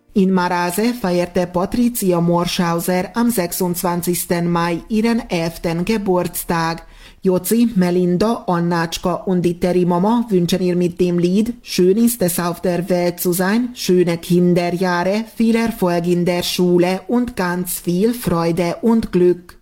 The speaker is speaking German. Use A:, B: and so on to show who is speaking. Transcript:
A: In Marase feierte Patricia Morschauser am 26. Mai ihren 11. Geburtstag. Jozi, Melinda, Annatschka und die Terry-Mama wünschen ihr mit dem Lied "Schön ist es auf der Welt zu sein", schöne Kinderjahre, viel Erfolg in der Schule und ganz viel Freude und Glück.